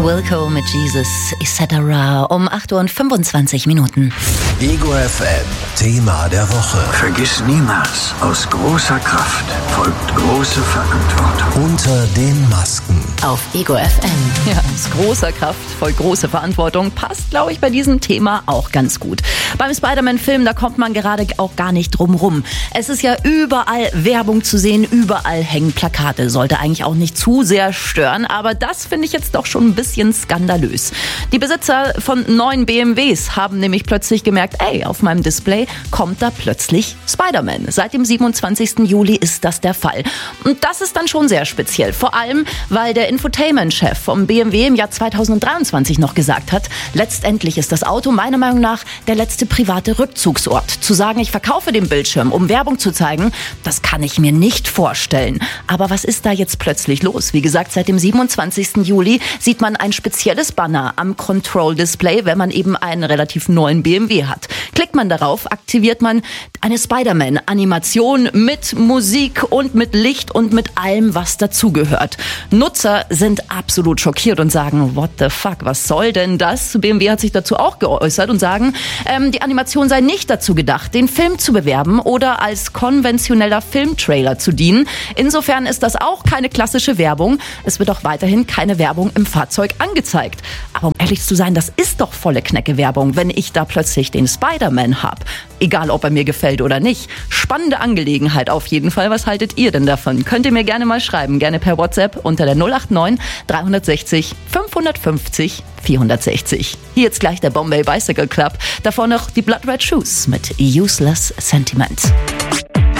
Wilco mit Jesus etc. um 8:25 Uhr. Ego FM, Thema der Woche. Vergiss niemals, aus großer Kraft folgt große Verantwortung. Unter den Masken. Auf Ego FM. Ja, aus großer Kraft folgt große Verantwortung. Passt, glaube ich, bei diesem Thema auch ganz gut. Beim Spider-Man-Film, da kommt man gerade auch gar nicht drum rum. Es ist ja überall Werbung zu sehen, überall hängen Plakate. Sollte eigentlich auch nicht zu sehr stören, aber das finde ich jetzt doch schon ein bisschen skandalös. Die Besitzer von neuen BMWs haben nämlich plötzlich gemerkt, auf meinem Display kommt da plötzlich Spider-Man. Seit dem 27. Juli ist das der Fall. Und das ist dann schon sehr speziell. Vor allem, weil der Infotainment-Chef vom BMW im Jahr 2023 noch gesagt hat, letztendlich ist das Auto meiner Meinung nach der letzte private Rückzugsort. Zu sagen, ich verkaufe den Bildschirm, um Werbung zu zeigen, das kann ich mir nicht vorstellen. Aber was ist da jetzt plötzlich los? Wie gesagt, seit dem 27. Juli sieht man ein spezielles Banner am Control-Display, wenn man eben einen relativ neuen BMW hat. Klickt man darauf, aktiviert man eine Spider-Man-Animation mit Musik und mit Licht und mit allem, was dazugehört. Nutzer sind absolut schockiert und sagen, what the fuck, was soll denn das? BMW hat sich dazu auch geäußert und sagen, die Animation sei nicht dazu gedacht, den Film zu bewerben oder als konventioneller Filmtrailer zu dienen. Insofern ist das auch keine klassische Werbung. Es wird auch weiterhin keine Werbung im Fahrzeug angezeigt. Aber um ehrlich zu sein, das ist doch volle Knecke-Werbung, wenn ich da plötzlich den Spider-Man habe. Egal, ob er mir gefällt oder nicht. Spannende Angelegenheit auf jeden Fall. Was haltet ihr denn davon? Könnt ihr mir gerne mal schreiben. Gerne per WhatsApp unter der 089 360 550 460. Hier jetzt gleich der Bombay Bicycle Club. Davor noch die Blood Red Shoes mit Useless Sentiment.